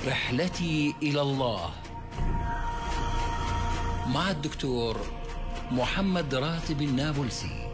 رحلتي إلى الله مع الدكتور محمد راتب النابلسي.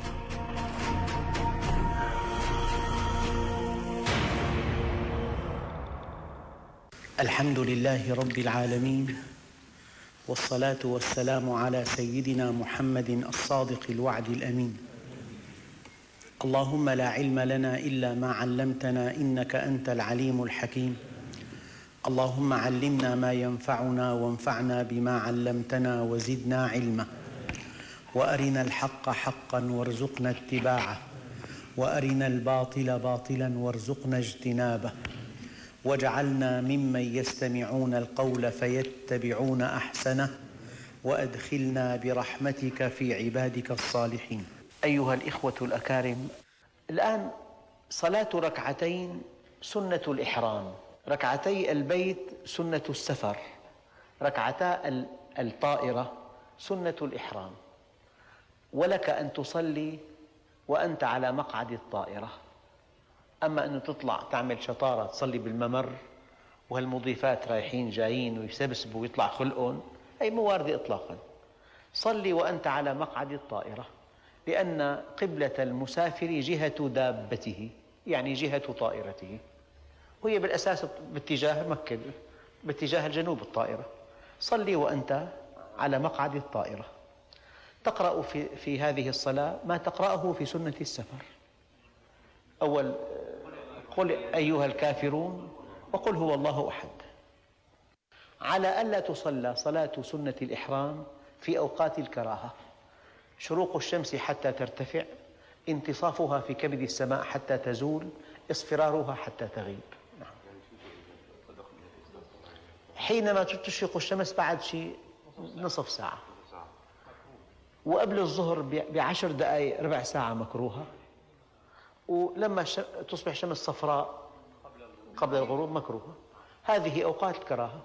الحمد لله رب العالمين، والصلاة والسلام على سيدنا محمد الصادق الوعد الأمين. اللهم لا علم لنا إلا ما علمتنا إنك أنت العليم الحكيم. اللهم علمنا ما ينفعنا وانفعنا بما علمتنا وزدنا علما، وأرنا الحق حقا وارزقنا اتباعه، وأرنا الباطل باطلا وارزقنا اجتنابه، واجعلنا ممن يستمعون القول فيتبعون أحسنه، وأدخلنا برحمتك في عبادك الصالحين. أيها الإخوة الأكارم، الآن صلاة ركعتين سنة الإحرام، ركعتي البيت سنة السفر، ركعتا الطائرة سنة الإحرام. ولك أن تصلي وأنت على مقعد الطائرة، أما أن تطلع تعمل شطارة تصلي بالممر وهالمضيفات رايحين جايين ويسبسبوا ويطلع خلقهم، أي مو واردة إطلاقا. صلي وأنت على مقعد الطائرة، لأن قبلة المسافر جهة دابته، يعني جهة طائرته، وهي بالأساس باتجاه مكة، باتجاه الجنوب الطائرة. صلي وأنت على مقعد الطائرة، تقرأ في هذه الصلاة ما تقرأه في سنة السفر. أول قل أيها الكافرون وقل هو الله أحد، على ألا تصلى صلاة سنة الإحرام في أوقات الكراهة: شروق الشمس حتى ترتفع، انتصافها في كبد السماء حتى تزول، اصفرارها حتى تغيب. حينما تشرق الشمس بعد شيء نصف ساعة، وقبل الظهر ب10 دقائق ربع ساعة مكروهة، ولما تصبح الشمس صفراء قبل الغروب مكروهة. هذه أوقات الكراهة.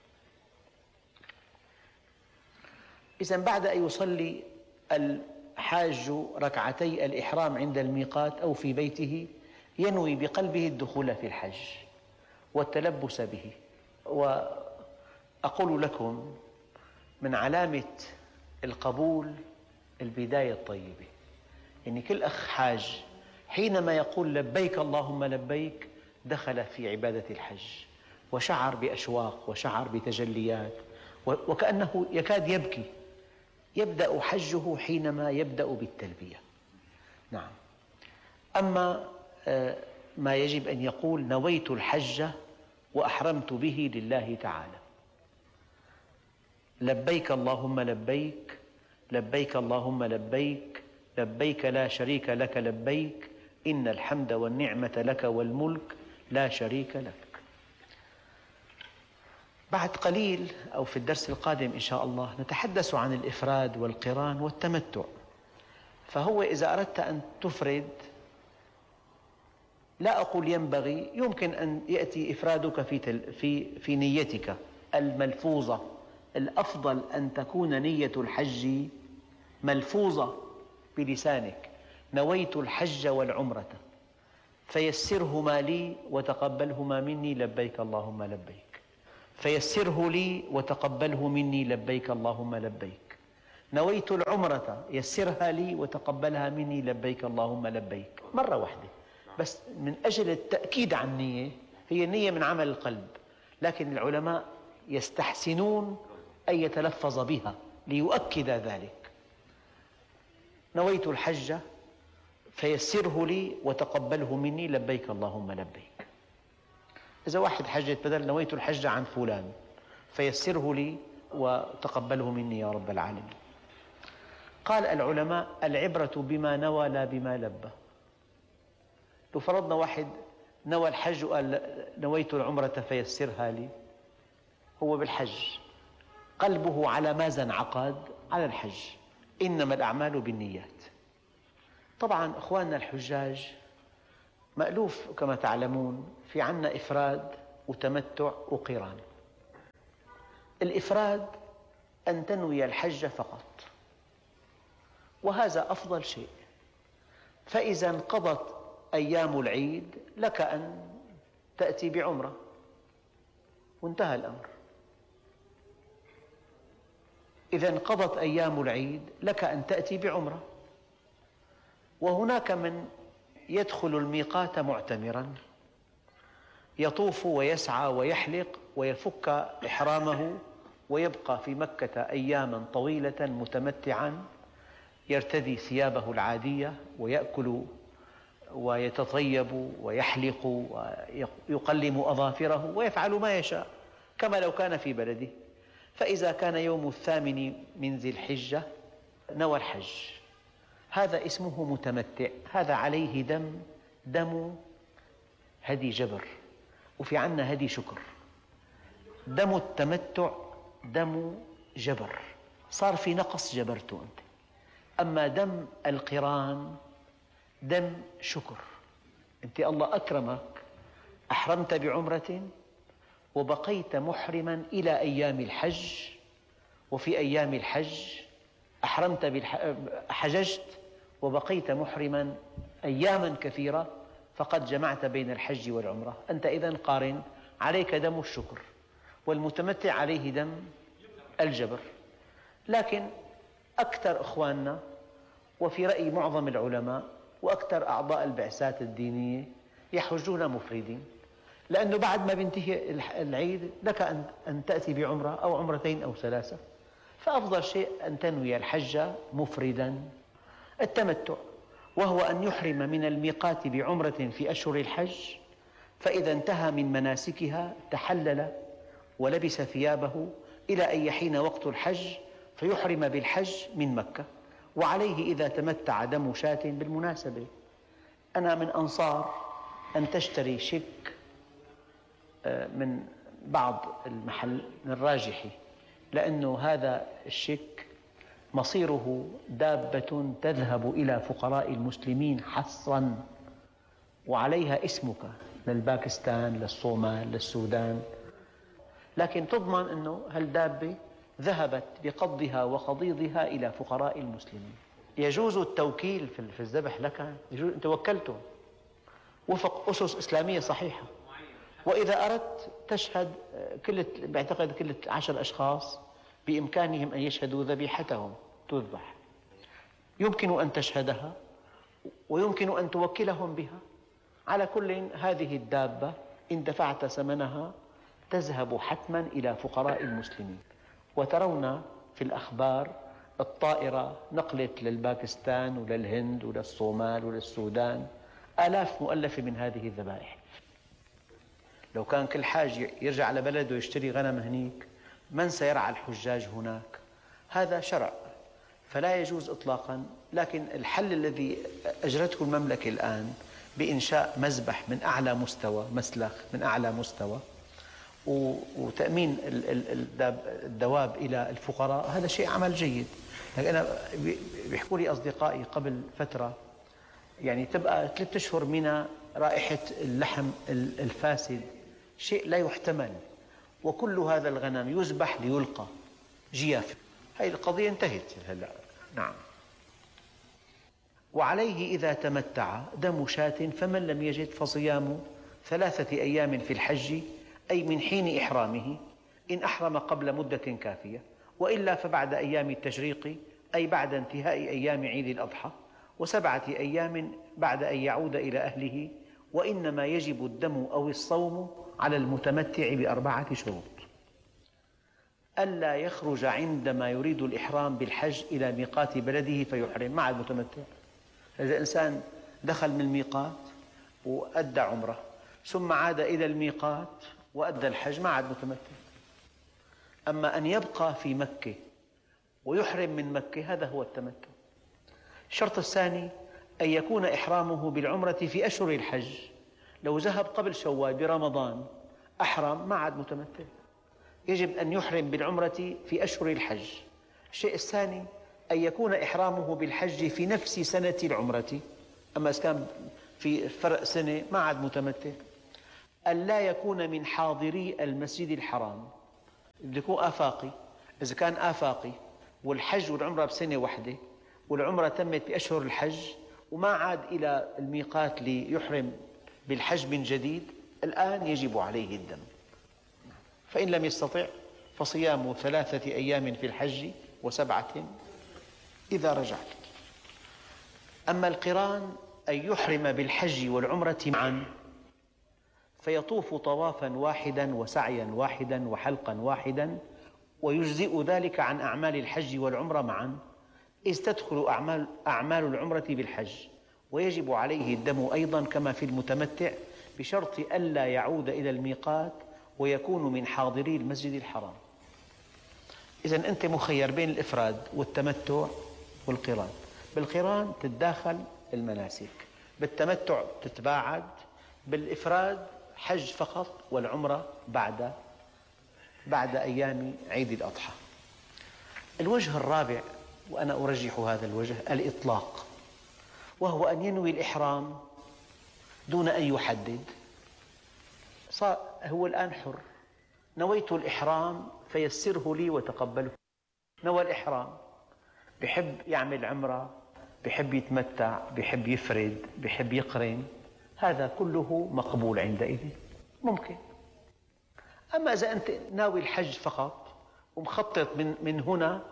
إذن بعد أن يصلي الحاج ركعتي الإحرام عند الميقات أو في بيته، ينوي بقلبه الدخول في الحج والتلبس به. وأقول لكم من علامة القبول البداية الطيبة، يعني كل أخ حاج حينما يقول لبيك اللهم لبيك دخل في عبادة الحج، وشعر بأشواق وشعر بتجليات، وكأنه يكاد يبكي. يبدأ حجه حينما يبدأ بالتلبية. نعم. أما ما يجب أن يقول: نويت الحج وأحرمت به لله تعالى. لبيك اللهم لبيك، لبيك اللهم لبيك، لبيك لا شريك لك لبيك، إن الحمد والنعمة لك والملك لا شريك لك. بعد قليل أو في الدرس القادم إن شاء الله نتحدث عن الإفراد والقران والتمتع. فهو إذا أردت أن تفرد، لا أقول ينبغي، يمكن أن يأتي إفرادك في نيتك الملفوظة. الأفضل أن تكون نية الحج ملفوظة بلسانك: نويت الحج والعمرة فيسرهما لي وتقبلهما مني لبيك اللهم لبيك، فيسره لي وتقبله مني لبيك اللهم لبيك. نويت العمرة يسرها لي وتقبلها مني لبيك اللهم لبيك. مرة واحدة بس من أجل التأكيد عن النية. هي النية من عمل القلب، لكن العلماء يستحسنون أن يتلفظ بها ليؤكد ذلك: نويت الحج فيسره لي وتقبله مني لبيك اللهم لبيك. إذا واحد حجت بدل نويت الحج عن فلان فيسره لي وتقبله مني يا رب العالمين. قال العلماء: العبرة بما نوى لا بما لبى. لو فرضنا واحد نوى الحج وقال نويت العمرة فيسرها لي، هو بالحج قلبه على ماذا انعقد؟ على الحج. إنما الأعمال بالنيات. طبعا أخواننا الحجاج مألوف كما تعلمون، في عنا إفراد وتمتع وقران. الإفراد أن تنوي الحج فقط، وهذا أفضل شيء. فإذا انقضت أيام العيد لك أن تأتي بعمرة، وانتهى الأمر. إذا انقضت أيام العيد لك أن تأتي بعمرة. وهناك من يدخل الميقات معتمراً، يطوف ويسعى ويحلق ويفك إحرامه ويبقى في مكة أياماً طويلة متمتعاً، يرتدي ثيابه العادية ويأكل ويتطيب ويحلق ويقلم أظافره ويفعل ما يشاء كما لو كان في بلده. فإذا كان يوم 8 من ذي الحجة نوى الحج، هذا اسمه متمتع، هذا عليه دم هدي جبر، وفي عنا هدي شكر. دم التمتع دم جبر، صار في نقص جبرته أنت. أما دم القران دم شكر، أنت الله أكرمك، أحرمت بعمرة وبقيت محرما إلى أيام الحج، وفي أيام الحج حججت وبقيت محرما أياما كثيرة، فقد جمعت بين الحج والعمرة. أنت إذن قارن، عليك دم الشكر، والمتمتع عليه دم الجبر. لكن أكثر إخواننا، وفي رأي معظم العلماء وأكثر أعضاء البعثات الدينية، يحجون مفردين، لأنه بعد ما بينتهي العيد لك أن تأتي بعمرة أو عمرتين أو 3، فأفضل شيء أن تنوي الحج مفرداً. التمتع وهو أن يحرم من الميقات بعمرة في أشهر الحج، فإذا انتهى من مناسكها تحلل ولبس ثيابه إلى أن يحين وقت الحج فيحرم بالحج من مكة. وعليه إذا تمتع دم شاة. بالمناسبة أنا من أنصار أن تشتري شك من بعض المحل من الراجحي، لأنه هذا الشك مصيره دابة تذهب إلى فقراء المسلمين حصراً، وعليها اسمك للباكستان، للصومال، للسودان، لكن تضمن أنه هالدابة ذهبت بقضها وقضيضها إلى فقراء المسلمين. يجوز التوكيل في الذبح لك، يجوز أن توكلته وفق أسس إسلامية صحيحة. وإذا أردت تشهد، بعتقد كل 10 أشخاص بإمكانهم أن يشهدوا ذبيحتهم تذبح، يمكن أن تشهدها ويمكن أن توكلهم بها. على كل، هذه الدابة إن دفعت ثمنها تذهب حتما إلى فقراء المسلمين. وترون في الأخبار الطائرة نقلت للباكستان وللهند وللصومال وللسودان آلاف مؤلفة من هذه الذبائح. لو كان كل حاج يرجع على بلده ويشتري غنم هنيك، من سيرعى الحجاج هناك؟ هذا شرع، فلا يجوز إطلاقا. لكن الحل الذي أجرته المملكة الآن بإنشاء مذبح من أعلى مستوى، مسلخ من أعلى مستوى، وتأمين الدواب إلى الفقراء، هذا شيء عمل جيد. لكن أنا بيحكوا لي أصدقائي قبل فترة، يعني تبقى 3 أشهر من رائحة اللحم الفاسد، شيء لا يحتمل، وكل هذا الغنم يذبح ليلقى جياف. هذه القضية انتهت هلأ. نعم. وعليه إذا تمتع دم شاة، فمن لم يجد فصيام 3 أيام في الحج، أي من حين إحرامه، إن أحرم قبل مدة كافية، وإلا فبعد أيام التشريق، أي بعد انتهاء أيام عيد الأضحى، و7 أيام بعد أن يعود إلى أهله. وإنما يجب الدم أو الصوم على المتمتع ب4 شروط: ألا يخرج عندما يريد الإحرام بالحج إلى ميقات بلده فيحرم مع المتمتع. إذا إنسان دخل من الميقات وأدى عمره ثم عاد إلى الميقات وأدى الحج ما عاد متمتع. أما أن يبقى في مكة ويحرم من مكة، هذا هو التمتع. الشرط الثاني أن يكون إحرامه بالعمرة في أشهر الحج. لو ذهب قبل شوال برمضان أحرم ما عاد متمتع، يجب أن يحرم بالعمرة في أشهر الحج. الشيء الثاني أن يكون إحرامه بالحج في نفس سنة العمرة، أما إذا كان في فرق سنة ما عاد متمتع. أن لا يكون من حاضري المسجد الحرام، بده يكون آفاقي. إذا كان آفاقي والحج والعمرة بسنة واحدة، والعمرة تمت بأشهر الحج وما عاد إلى الميقات ليحرم بالحج من جديد، الآن يجب عليه الدم. فإن لم يستطع فصيام 3 أيام في الحج و7 إذا رجعت. أما القران أن يحرم بالحج والعمرة معا، فيطوف طوافا واحدا وسعيا واحدا وحلقا واحدا، ويجزئ ذلك عن أعمال الحج والعمرة معا، إذ تدخل أعمال العمرة بالحج، ويجب عليه الدم أيضا كما في المتمتع، بشرط ألا يعود إلى الميقات ويكون من حاضري المسجد الحرام. إذن أنت مخير بين الإفراد والتمتع والقران. بالقران تتداخل المناسك، بالتمتع تتباعد، بالإفراد حج فقط والعمرة بعد أيام عيد الأضحى. الوجه الرابع، وأنا أرجح هذا الوجه، الإطلاق، وهو أن ينوي الإحرام دون أن يحدد. هو الآن حر، نويت الإحرام فيسره لي وتقبله. نوى الإحرام، بحب يعمل عمرة، بحب يتمتع، بحب يفرد، بحب يقرن، هذا كله مقبول عندئذ، ممكن. أما إذا أنت ناوي الحج فقط ومخطط من هنا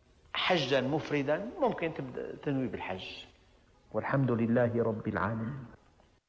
حجا مفردا، ممكن تنوي بالحج. والحمد لله رب العالمين.